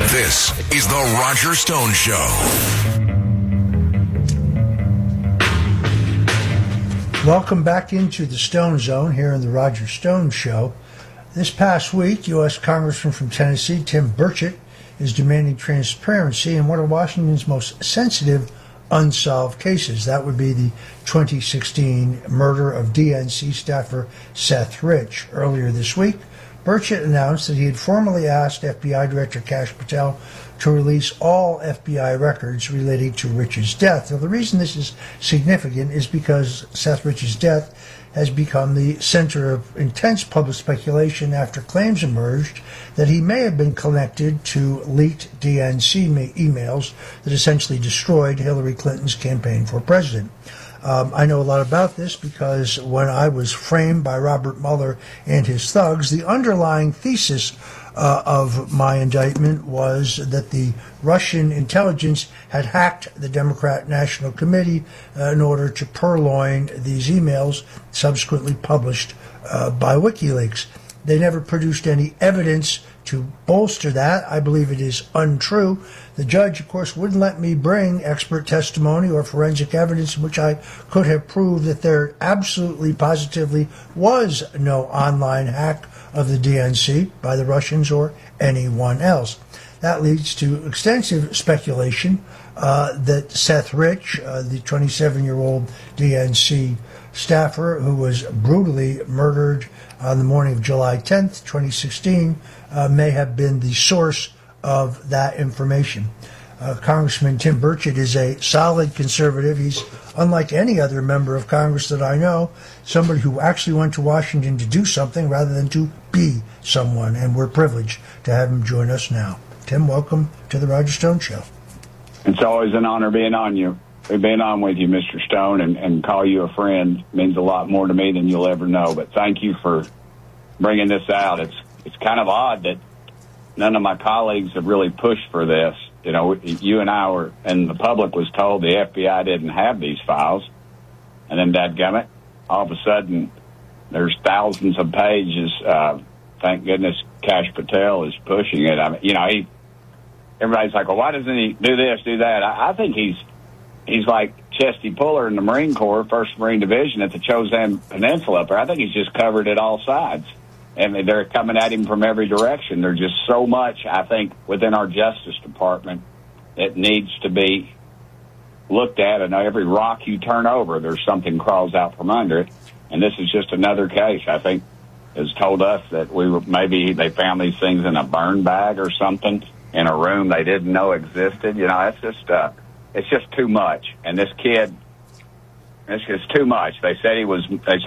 This is The Roger Stone Show. Welcome back into the Stone Zone here in The Roger Stone Show. This past week, U.S. Congressman from Tennessee, Tim Burchett, is demanding transparency in one of Washington's most sensitive unsolved cases. That would be the 2016 murder of DNC staffer Seth Rich. Earlier this week, Burchett announced that he had formally asked FBI Director Kash Patel to release all FBI records relating to Rich's death. Now, the reason this is significant is because Seth Rich's death has become the center of intense public speculation after claims emerged that he may have been connected to leaked DNC emails that essentially destroyed Hillary Clinton's campaign for president. I know a lot about this because when I was framed by Robert Mueller and his thugs, the underlying thesis of my indictment was that the Russian intelligence had hacked the Democrat National Committee in order to purloin these emails subsequently published by WikiLeaks. They never produced any evidence to bolster that. I believe it is untrue. The judge, of course, wouldn't let me bring expert testimony or forensic evidence in which I could have proved that there absolutely, positively was no online hack of the DNC by the Russians or anyone else. That leads to extensive speculation that Seth Rich, the 27-year-old DNC staffer who was brutally murdered on the morning of July 10th, 2016, may have been the source of that information. Congressman Tim Burchett is a solid conservative. He's unlike any other member of Congress that I know, somebody who actually went to Washington to do something rather than to be someone, and we're privileged to have him join us now. Tim, welcome to the Roger Stone Show. It's always an honor being on with you, Mr. Stone, and call you a friend means a lot more to me than you'll ever know. But thank you for bringing this out. It's kind of odd that none of my colleagues have really pushed for this. You know, you and I were, and the public was told the FBI didn't have these files. And then, dadgummit, all of a sudden, there's thousands of pages. Thank goodness Kash Patel is pushing it. I mean, you know, everybody's like, well, why doesn't he do this, do that? I think he's like Chesty Puller in the Marine Corps, 1st Marine Division at the Chosin Peninsula up there. I think he's just covered at all sides. And they're coming at him from every direction. There's just so much, I think, within our Justice Department that needs to be looked at. And every rock you turn over, there's something crawls out from under it. And this is just another case, I think, has told us that maybe they found these things in a burn bag or something in a room they didn't know existed. You know, it's just too much. And this kid, it's just too much. They say it was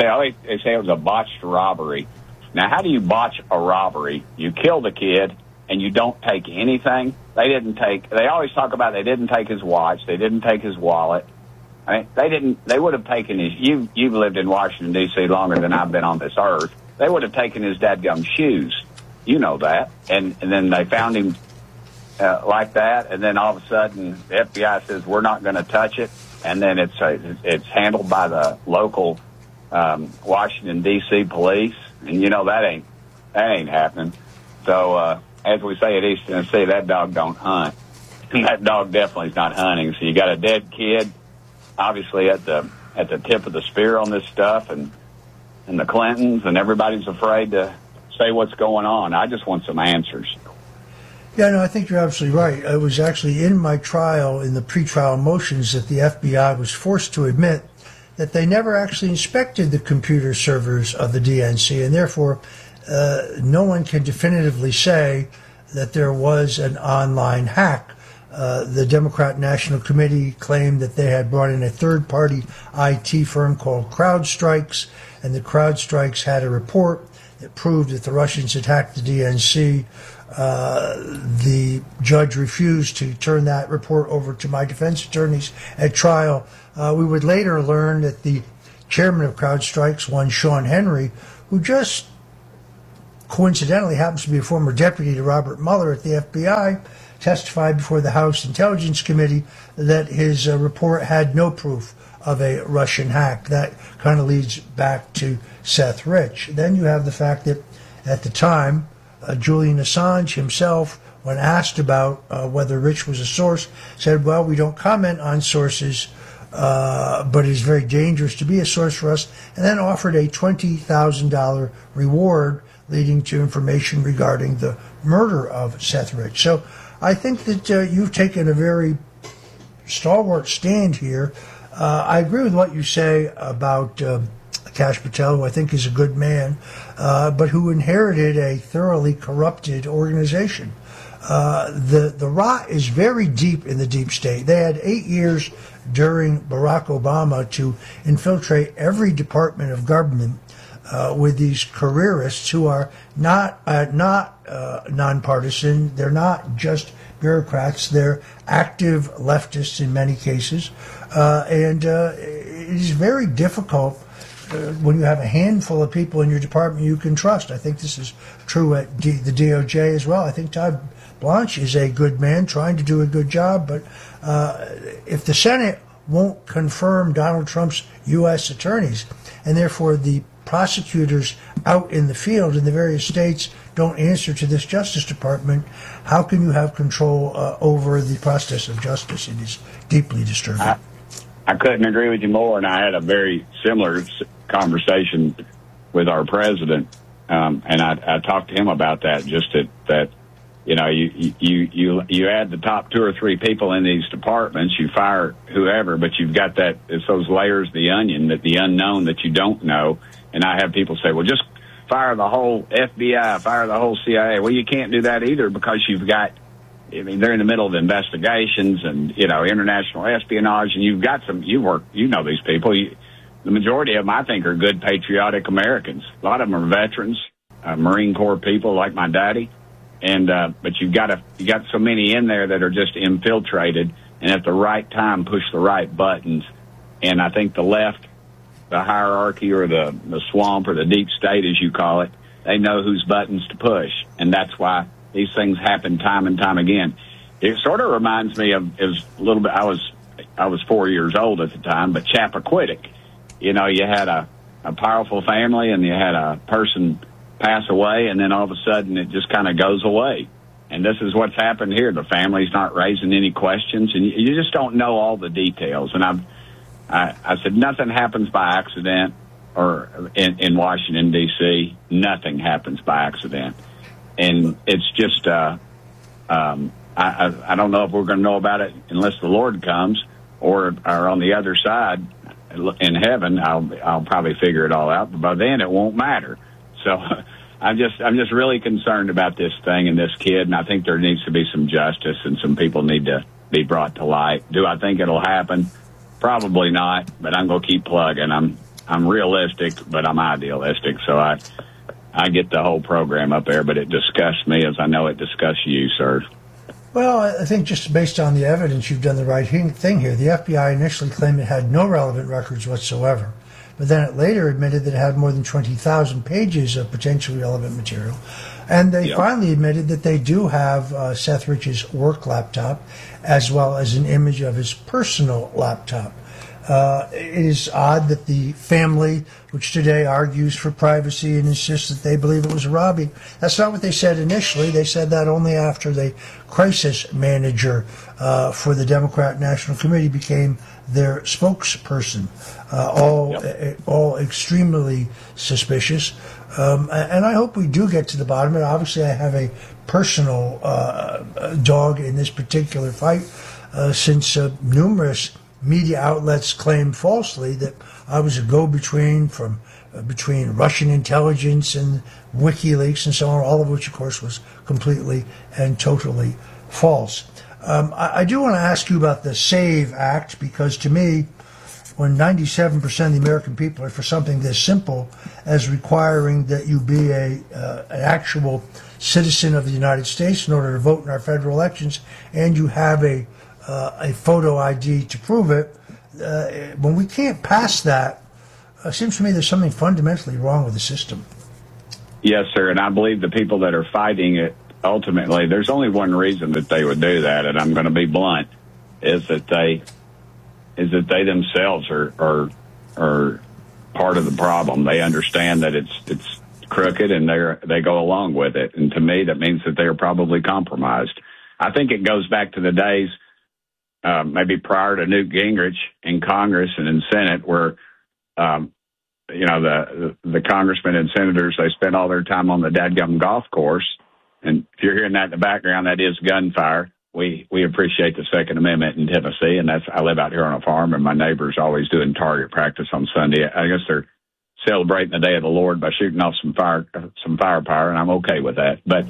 a botched robbery. Now, how do you botch a robbery? You kill the kid and you don't take anything. They always talk about they didn't take his watch. They didn't take his wallet. I mean, they would have taken you've lived in Washington, D.C. longer than I've been on this earth. They would have taken his dadgum shoes. You know that. And then they found him like that. And then all of a sudden the FBI says, we're not going to touch it. And then it's handled by the local Washington, D.C. police. And, you know, that ain't happening. So, as we say at East Tennessee, that dog don't hunt. That dog definitely is not hunting. So you got a dead kid, obviously at the tip of the spear on this stuff, and the Clintons, and everybody's afraid to say what's going on. I just want some answers. Yeah, no, I think you're absolutely right. It was actually in my trial, in the pretrial motions, that the FBI was forced to admit that they never actually inspected the computer servers of the DNC, and therefore no one can definitively say that there was an online hack. The Democrat National Committee claimed that they had brought in a third-party IT firm called CrowdStrikes, and the CrowdStrikes had a report that proved that the Russians had hacked the DNC. The judge refused to turn that report over to my defense attorneys at trial. We would later learn that the chairman of CrowdStrikes, one Sean Henry, who just coincidentally happens to be a former deputy to Robert Mueller at the FBI, testified before the House Intelligence Committee that his report had no proof of a Russian hack. That kind of leads back to Seth Rich. Then you have the fact that at the time, Julian Assange himself when asked about whether Rich was a source, said, well, we don't comment on sources, but it is very dangerous to be a source for us, and then offered a $20,000 reward leading to information regarding the murder of Seth Rich. So I think that you've taken a very stalwart stand here. I agree with what you say about Kash Patel, who I think is a good man, but who inherited a thoroughly corrupted organization. The rot is very deep in the deep state. They had 8 years during Barack Obama to infiltrate every department of government with these careerists who are not nonpartisan. They're not just bureaucrats. They're active leftists in many cases. And it is very difficult when you have a handful of people in your department you can trust. I think this is true at the DOJ as well. I think Todd Blanche is a good man trying to do a good job, but if the Senate won't confirm Donald Trump's U.S. attorneys, and therefore the prosecutors out in the field in the various states don't answer to this Justice Department, how can you have control over the process of justice? It is deeply disturbing. I couldn't agree with you more, and I had a very similar conversation with our president, and I talked to him about that. Just that you know, you add the top 2 or 3 people in these departments, you fire whoever, but you've got that, it's those layers of the onion, that the unknown that you don't know. And I have people say, well, just fire the whole FBI, fire the whole CIA. Well, you can't do that either, because you've got, I mean, they're in the middle of investigations and, you know, international espionage, and you've got some, you know these people. The majority of them, I think, are good, patriotic Americans. A lot of them are veterans, Marine Corps people like my daddy. And, but you got so many in there that are just infiltrated, and at the right time push the right buttons. And I think the left, the hierarchy, or the swamp, or the deep state, as you call it, they know whose buttons to push. And that's why these things happen time and time again. It sort of reminds me of, it was a little bit, I was 4 years old at the time, but Chappaquiddick. You know, you had a powerful family, and you had a person pass away, and then all of a sudden it just kind of goes away. And this is what's happened here. The family's not raising any questions, and you just don't know all the details. And I said, nothing happens by accident, or in Washington, D.C., nothing happens by accident. And it's just, I don't know if we're going to know about it unless the Lord comes, or on the other side in heaven, I'll probably figure it all out. But by then it won't matter. So I'm just really concerned about this thing and this kid, and I think there needs to be some justice, and some people need to be brought to light. Do I think it'll happen? Probably not, but I'm going to keep plugging. I'm realistic, but I'm idealistic, so I get the whole program up there, but it disgusts me, as I know it disgusts you, sir. Well, I think just based on the evidence, you've done the right thing here. The FBI initially claimed it had no relevant records whatsoever, but then it later admitted that it had more than 20,000 pages of potentially relevant material. And they finally admitted that they do have Seth Rich's work laptop, as well as an image of his personal laptop. It is odd that the family, which today argues for privacy and insists that they believe it was robbing, that's not what they said initially. They said that only after the crisis manager for the Democrat National Committee became their spokesperson. All extremely suspicious. And I hope we do get to the bottom of it. Obviously, I have a personal dog in this particular fight, since numerous media outlets claimed falsely that I was a go-between between Russian intelligence and WikiLeaks and so on, all of which, of course, was completely and totally false. I do want to ask you about the SAVE Act, because to me, when 97% of the American people are for something this simple as requiring that you be an actual citizen of the United States in order to vote in our federal elections, and you have a photo ID to prove it, when we can't pass that, it seems to me there's something fundamentally wrong with the system. Yes, sir, and I believe the people that are fighting it, ultimately, there's only one reason that they would do that, and I'm going to be blunt, is that they themselves are part of the problem. They understand that it's crooked, and they go along with it. And to me, that means that they are probably compromised. I think it goes back to the days maybe prior to Newt Gingrich in Congress and in Senate, where the congressmen and senators, they spend all their time on the dadgum golf course. And if you're hearing that in the background, that is gunfire. We appreciate the Second Amendment in Tennessee, and I live out here on a farm, and my neighbor's always doing target practice on Sunday. I guess they're celebrating the Day of the Lord by shooting off some firepower, and I'm okay with that. But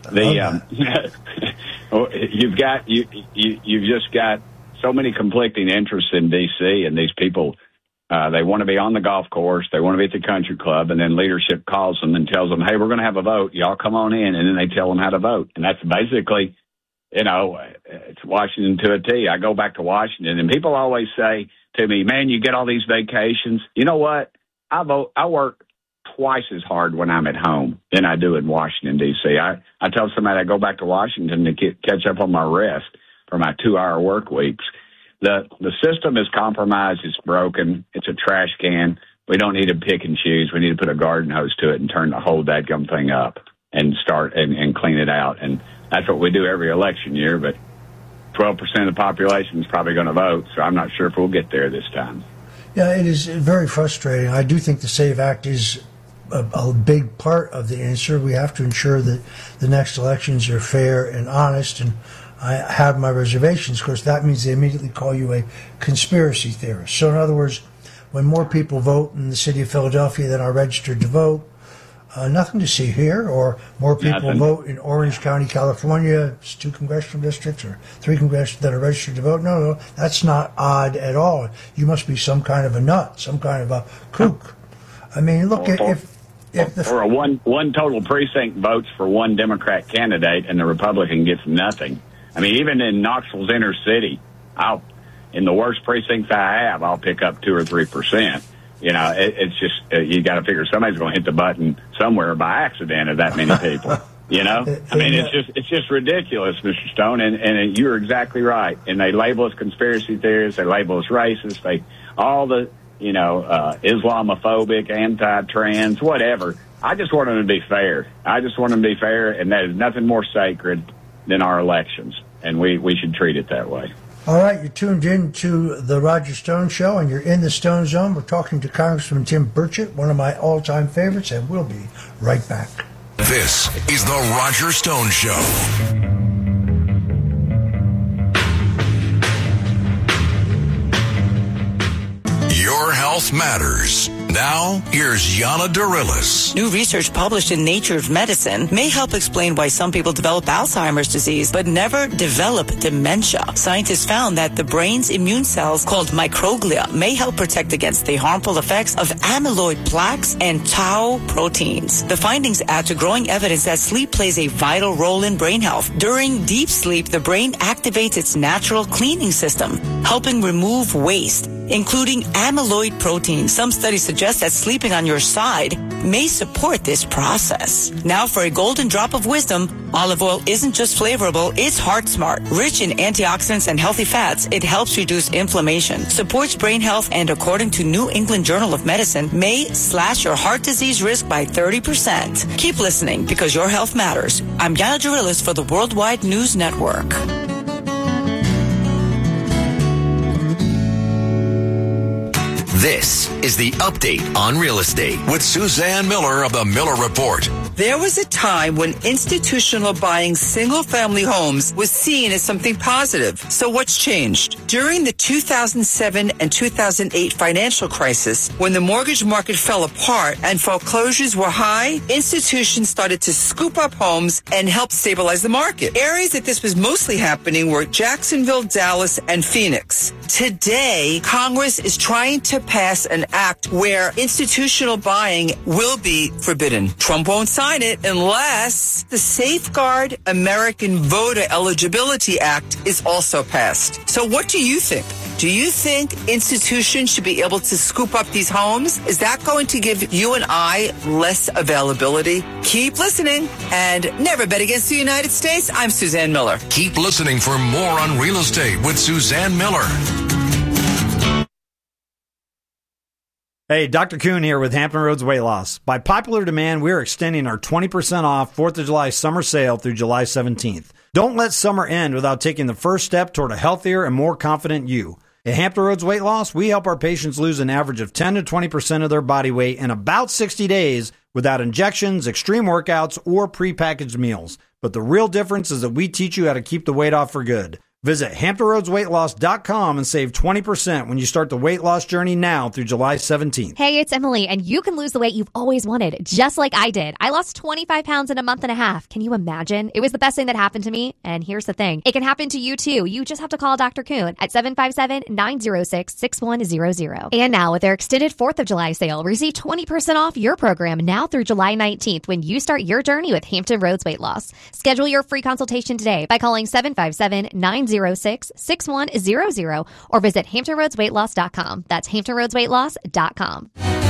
you've just got so many conflicting interests in D.C., and these people, they want to be on the golf course, they want to be at the country club, and then leadership calls them and tells them, hey, we're going to have a vote, y'all come on in, and then they tell them how to vote. And that's basically, it's Washington to a T. I go back to Washington, and people always say to me, man, you get all these vacations. You know what? I work twice as hard when I'm at home than I do in Washington, D.C. I tell somebody I go back to Washington to catch up on my rest for my 2-hour work weeks. The system is compromised. It's broken. It's a trash can. We don't need to pick and choose. We need to put a garden hose to it and turn the whole dadgum thing up and start and clean it out. And that's what we do every election year. But 12% of the population is probably going to vote, so I'm not sure if we'll get there this time. Yeah, it is very frustrating. I do think the SAVE Act is a big part of the answer. We have to ensure that the next elections are fair and honest, and I have my reservations. Of course, that means they immediately call you a conspiracy theorist. So in other words, when more people vote in the city of Philadelphia than are registered to vote, nothing to see here. Or more people vote in Orange County, California, it's 2 congressional districts or 3 congressional that are registered to vote. No, that's not odd at all. You must be some kind of a nut, some kind of a kook. I mean, look, or a one total precinct votes for one Democrat candidate and the Republican gets nothing. I mean, even in Knoxville's inner city, in the worst precincts I have, I'll pick up 2 or 3%. It's just you got to figure somebody's going to hit the button somewhere by accident of that many people. I mean, it's just ridiculous, Mr. Stone, and you're exactly right. And they label us conspiracy theorists, they label us racist, Islamophobic, anti-trans, whatever. I just want them to be fair. And that is nothing more sacred than our elections, and we should treat it that way. All right, you're tuned in to the Roger Stone Show, and you're in the Stone Zone. We're talking to Congressman Tim Burchett, one of my all-time favorites, and we'll be right back. This is the Roger Stone Show. Your health matters. Now, here's Yana Darilis. New research published in Nature's Medicine may help explain why some people develop Alzheimer's disease but never develop dementia. Scientists found that the brain's immune cells, called microglia, may help protect against the harmful effects of amyloid plaques and tau proteins. The findings add to growing evidence that sleep plays a vital role in brain health. During deep sleep, the brain activates its natural cleaning system, helping remove waste, including amyloid protein. Some studies suggest that sleeping on your side may support this process. Now, for a golden drop of wisdom, olive oil isn't just flavorable, it's heart smart. Rich in antioxidants and healthy fats, it helps reduce inflammation, supports brain health, and according to New England Journal of Medicine, may slash your heart disease risk by 30%. Keep listening, because your health matters. I'm Yana Darilis for the Worldwide News Network. This is the Update on Real Estate with Suzanne Miller of the Miller Report. There was a time when institutional buying single-family homes was seen as something positive. So what's changed? During the 2007 and 2008 financial crisis, when the mortgage market fell apart and foreclosures were high, institutions started to scoop up homes and help stabilize the market. Areas that this was mostly happening were Jacksonville, Dallas, and Phoenix. Today, Congress is trying to pass an act where institutional buying will be forbidden. Trump won't sign it unless the Safeguard American Voter Eligibility Act is also passed. So what do you think? Do you think institutions should be able to scoop up these homes? Is that going to give you and I less availability? Keep listening and never bet against the United States. I'm Suzanne Miller. Keep listening for more on real estate with Suzanne Miller. Hey, Dr. Kuhn here with Hampton Roads Weight Loss. By popular demand, we're extending our 20% off 4th of July summer sale through July 17th. Don't let summer end without taking the first step toward a healthier and more confident you. At Hampton Roads Weight Loss, we help our patients lose an average of 10 to 20% of their body weight in about 60 days without injections, extreme workouts, or prepackaged meals. But the real difference is that we teach you how to keep the weight off for good. Visit HamptonRoadsWeightLoss.com and save 20% when you start the weight loss journey now through July 17th. Hey, it's Emily, and you can lose the weight you've always wanted, just like I did. I lost 25 pounds in a month and a half. Can you imagine? It was the best thing that happened to me. And here's the thing. It can happen to you, too. You just have to call Dr. Kuhn at 757-906-6100. And now, with their extended 4th of July sale, receive 20% off your program now through July 19th when you start your journey with Hampton Roads Weight Loss. Schedule your free consultation today by calling 757-906-6100 or visit HamptonRoadsWeightLoss.com. That's HamptonRoadsWeightLoss.com.